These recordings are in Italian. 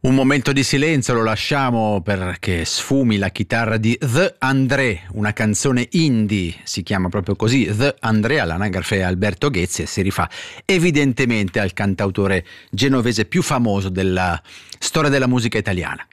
Un momento di silenzio lo lasciamo perché sfumi la chitarra di The André, una canzone indie, si chiama proprio così, The André, all'anagrafe Alberto Ghezzi, e si rifà evidentemente al cantautore genovese più famoso della storia della musica italiana.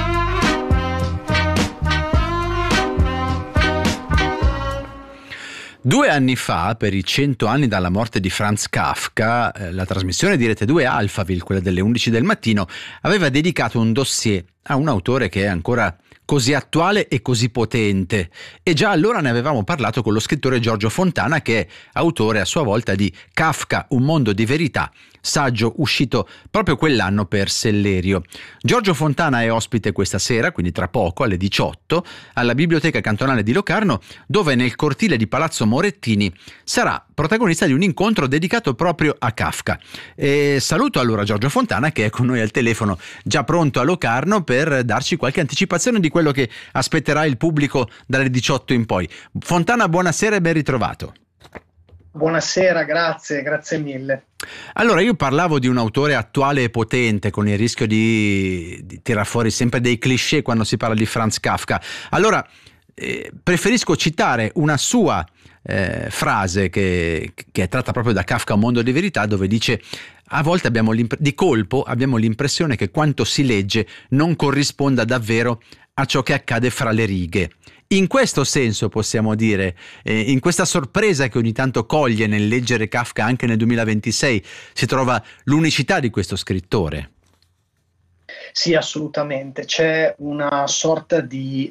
Due anni fa, per i 100 anni dalla morte di Franz Kafka, la trasmissione di Rete 2 Alphaville, quella delle 11 del mattino, aveva dedicato un dossier a un autore che è ancora così attuale e così potente, e già allora ne avevamo parlato con lo scrittore Giorgio Fontana, che è autore a sua volta di Kafka, un mondo di verità, saggio uscito proprio quell'anno per Sellerio. Giorgio Fontana è ospite questa sera, quindi tra poco alle 18, alla Biblioteca Cantonale di Locarno, dove nel cortile di Palazzo Morettini sarà protagonista di un incontro dedicato proprio a Kafka. E saluto allora Giorgio Fontana, che è con noi al telefono, già pronto a Locarno per darci qualche anticipazione di quello che aspetterà il pubblico dalle 18 in poi. Fontana, buonasera e ben ritrovato. Buonasera, grazie mille. Allora, io parlavo di un autore attuale e potente, con il rischio di tirar fuori sempre dei cliché quando si parla di Franz Kafka. Allora, preferisco citare una sua frase che è tratta proprio da Kafka, Un mondo di verità, dove dice: a volte di colpo abbiamo l'impressione che quanto si legge non corrisponda davvero a ciò che accade fra le righe. In questo senso possiamo dire, in questa sorpresa che ogni tanto coglie nel leggere Kafka anche nel 2026, si trova l'unicità di questo scrittore. Sì, assolutamente. C'è una sorta di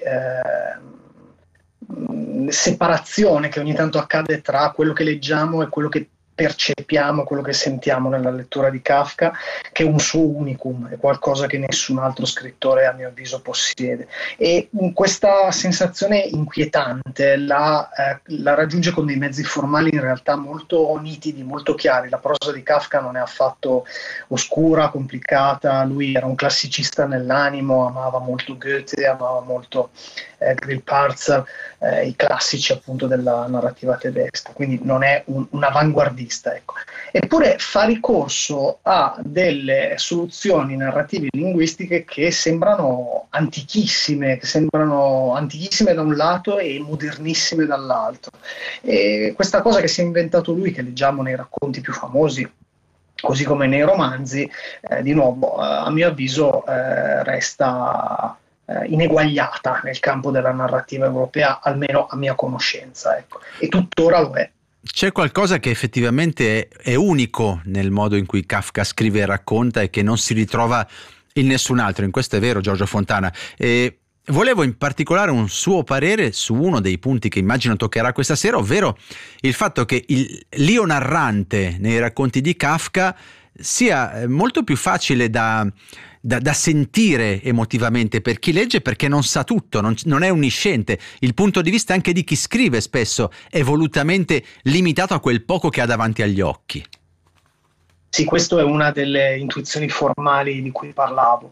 separazione che ogni tanto accade tra quello che leggiamo e quello che percepiamo, quello che sentiamo nella lettura di Kafka, che è un suo unicum, è qualcosa che nessun altro scrittore, a mio avviso, possiede. E questa sensazione inquietante la raggiunge con dei mezzi formali in realtà molto nitidi, molto chiari. La prosa di Kafka non è affatto oscura, complicata. Lui era un classicista nell'animo, amava molto Goethe, amava molto Grillparzer, i classici appunto della narrativa tedesca, quindi non è un avanguardista, ecco. Eppure fa ricorso a delle soluzioni narrative linguistiche che sembrano antichissime da un lato e modernissime dall'altro. E questa cosa che si è inventato lui, che leggiamo nei racconti più famosi, così come nei romanzi, di nuovo, a mio avviso, resta ineguagliata nel campo della narrativa europea, almeno a mia conoscenza, ecco. E tuttora lo è. C'è qualcosa che effettivamente è unico nel modo in cui Kafka scrive e racconta e che non si ritrova in nessun altro. In questo è vero, Giorgio Fontana. E volevo in particolare un suo parere su uno dei punti che immagino toccherà questa sera, ovvero il fatto che l'io narrante nei racconti di Kafka sia molto più facile da sentire emotivamente per chi legge, perché non sa tutto, non è onnisciente. Il punto di vista anche di chi scrive spesso è volutamente limitato a quel poco che ha davanti agli occhi. Sì, questa è una delle intuizioni formali di cui parlavo.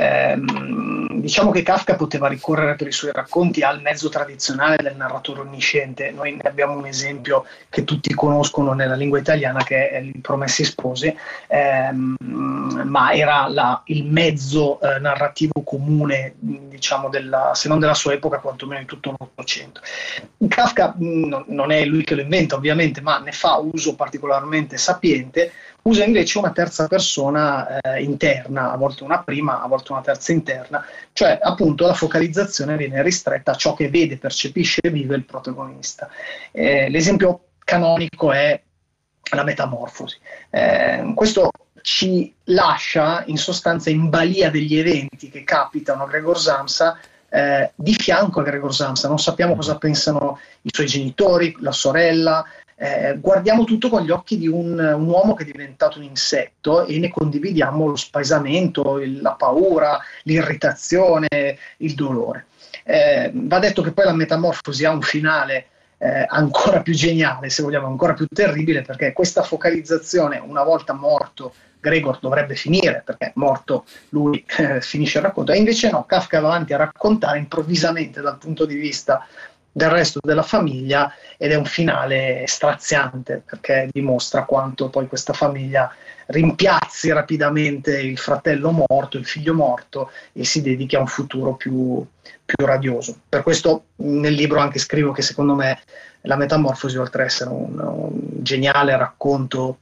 Diciamo che Kafka poteva ricorrere per i suoi racconti al mezzo tradizionale del narratore onnisciente. Noi ne abbiamo un esempio che tutti conoscono nella lingua italiana, che è I Promessi Sposi, ma era il mezzo narrativo comune, diciamo, se non della sua epoca, quantomeno di tutto l'Ottocento. Kafka non è lui che lo inventa, ovviamente, ma ne fa uso particolarmente sapiente. Usa invece una terza persona interna, a volte una prima, a volte una terza interna, cioè appunto la focalizzazione viene ristretta a ciò che vede, percepisce e vive il protagonista. L'esempio canonico è la Metamorfosi. Questo ci lascia in sostanza in balia degli eventi che capitano a Gregor Samsa, di fianco a Gregor Samsa. Non sappiamo cosa pensano i suoi genitori, la sorella. Guardiamo tutto con gli occhi di un uomo che è diventato un insetto e ne condividiamo lo spaesamento, la paura, l'irritazione, il dolore. Va detto che poi la Metamorfosi ha un finale ancora più geniale, se vogliamo, ancora più terribile, perché questa focalizzazione, una volta morto Gregor, dovrebbe finire, perché morto lui finisce il racconto, e invece no, Kafka va avanti a raccontare improvvisamente dal punto di vista del resto della famiglia, ed è un finale straziante perché dimostra quanto poi questa famiglia rimpiazzi rapidamente il fratello morto, il figlio morto, e si dedichi a un futuro più radioso. Per questo nel libro anche scrivo che secondo me la Metamorfosi, oltre ad essere un geniale racconto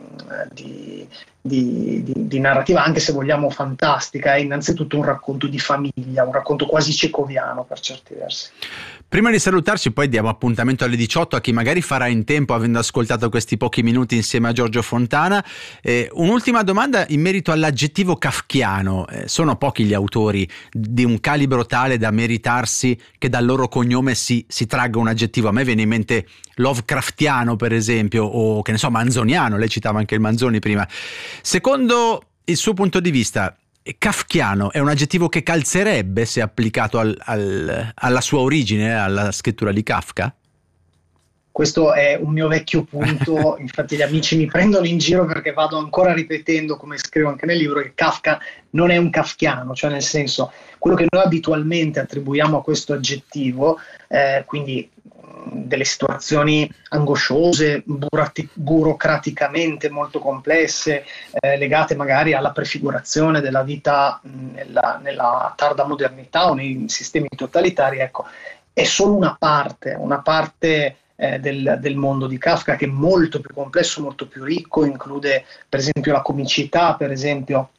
di narrativa, anche se vogliamo fantastica, è innanzitutto un racconto di famiglia, un racconto quasi cecoviano per certi versi. Prima di salutarci, poi diamo appuntamento alle 18 a chi magari farà in tempo, avendo ascoltato questi pochi minuti insieme a Giorgio Fontana. Un'ultima domanda in merito all'aggettivo kafkiano. Sono pochi gli autori di un calibro tale da meritarsi che dal loro cognome si tragga un aggettivo. A me viene in mente Lovecraftiano, per esempio, o che ne so, manzoniano. Lei citava anche il Manzoni prima. Secondo il suo punto di vista, kafkiano è un aggettivo che calzerebbe se applicato alla sua origine, alla scrittura di Kafka? Questo è un mio vecchio punto, infatti gli amici mi prendono in giro perché vado ancora ripetendo, come scrivo anche nel libro, che Kafka non è un kafkiano, cioè nel senso, quello che noi abitualmente attribuiamo a questo aggettivo, quindi delle situazioni angosciose, burocraticamente molto complesse, legate magari alla prefigurazione della vita nella tarda modernità o nei sistemi totalitari, ecco, è solo una parte del mondo di Kafka, che è molto più complesso, molto più ricco, include per esempio la comicità, per esempio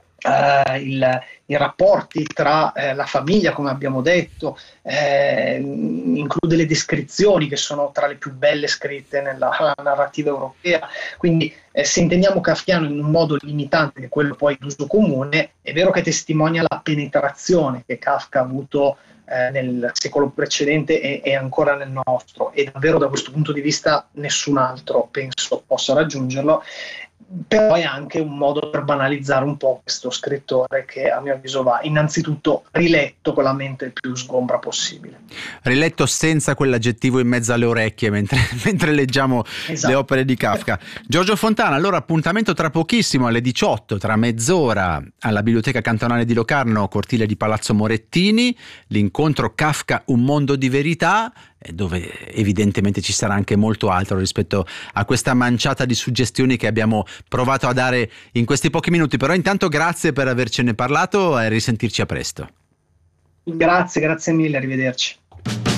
i rapporti tra la famiglia, come abbiamo detto, include le descrizioni che sono tra le più belle scritte nella narrativa europea. Quindi se intendiamo kafkiano in un modo limitante, che è quello poi d'uso comune, è vero che testimonia la penetrazione che Kafka ha avuto nel secolo precedente e ancora nel nostro, e davvero da questo punto di vista nessun altro penso possa raggiungerlo. Però è anche un modo per banalizzare un po' questo scrittore, che a mio avviso va innanzitutto riletto con la mente più sgombra possibile. Riletto senza quell'aggettivo in mezzo alle orecchie mentre leggiamo le opere di Kafka. Giorgio Fontana, allora appuntamento tra pochissimo alle 18, tra mezz'ora, alla Biblioteca Cantonale di Locarno, cortile di Palazzo Morettini, l'incontro Kafka Un mondo di verità, dove evidentemente ci sarà anche molto altro rispetto a questa manciata di suggestioni che abbiamo provato a dare in questi pochi minuti. Però intanto grazie per avercene parlato e risentirci a presto. Grazie mille, arrivederci.